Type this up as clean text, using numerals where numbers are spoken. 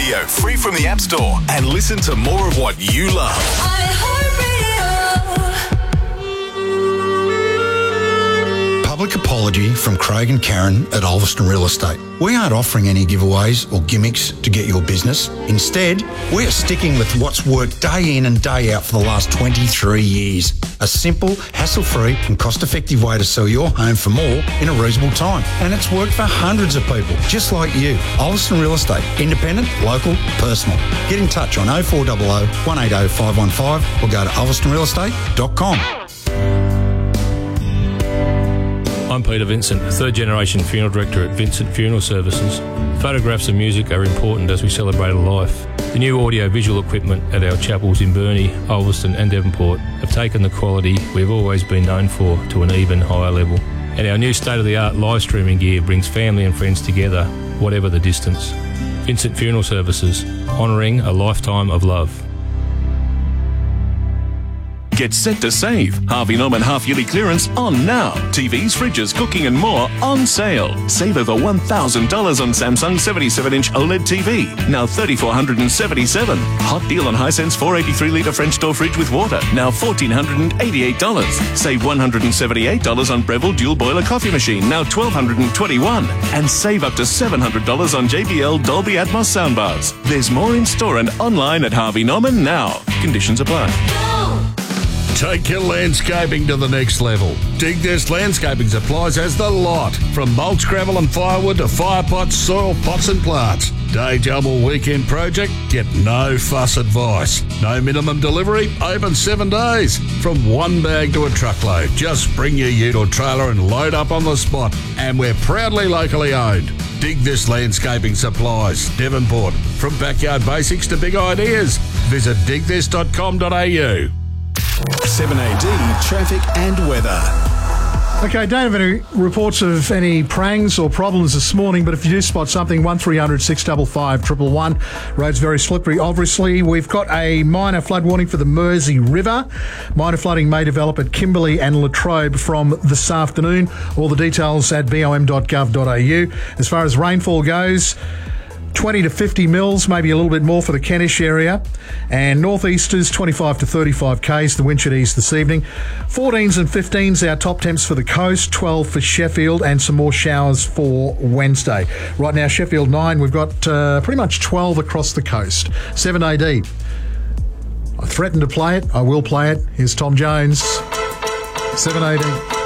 iHeartRadio, free from the App Store, and listen to more of what you love. Public apology from Craig and Karen at Ulverston Real Estate. We aren't offering any giveaways or gimmicks to get your business. Instead, we are sticking with what's worked day in and day out for the last 23 years. A simple, hassle-free and cost-effective way to sell your home for more in a reasonable time. And it's worked for hundreds of people, just like you. Ulverston Real Estate. Independent, local, personal. Get in touch on 0400 180 515 or go to ulverstonrealestate.com. I'm Peter Vincent, third generation funeral director at Vincent Funeral Services. Photographs and music are important as we celebrate a life. The new audio-visual equipment at our chapels in Burnie, Ulverston and Devonport have taken the quality we've always been known for to an even higher level. And our new state-of-the-art live streaming gear brings family and friends together, whatever the distance. Vincent Funeral Services, honouring a lifetime of love. Get set to save. Harvey Norman half-yearly clearance on now. TVs, fridges, cooking and more on sale. Save over $1,000 on Samsung 77-inch OLED TV, now $3,477. Hot deal on Hisense 483-litre French door fridge with water, now $1,488. Save $178 on Breville dual boiler coffee machine, now $1,221. And save up to $700 on JBL Dolby Atmos soundbars. There's more in store and online at Harvey Norman now. Conditions apply. Take your landscaping to the next level. Dig This Landscaping Supplies has the lot. From mulch, gravel and firewood to fire pots, soil pots and plants. Day job or weekend project? Get no fuss advice. No minimum delivery, open 7 days. From one bag to a truckload. Just bring your ute or trailer and load up on the spot. And we're proudly locally owned. Dig This Landscaping Supplies, Devonport. From backyard basics to big ideas. Visit digthis.com.au. 7AD traffic and weather. Okay, don't have any reports of any prangs or problems this morning, but if you do spot something, 1300 655 111. Road's very slippery. Obviously, we've got a minor flood warning for the Mersey River. Minor flooding may develop at Kimberley and Latrobe from this afternoon. All the details at bom.gov.au. As far as rainfall goes, 20 to 50 mils, maybe a little bit more for the Kentish area. And northeasters, 25 to 35 k's. The wind should ease this evening. 14s and 15s, our top temps for the coast. 12 for Sheffield and some more showers for Wednesday. Right now, Sheffield 9, we've got pretty much 12 across the coast. 7AD. I threatened to play it. I will play it. Here's Tom Jones. 7AD.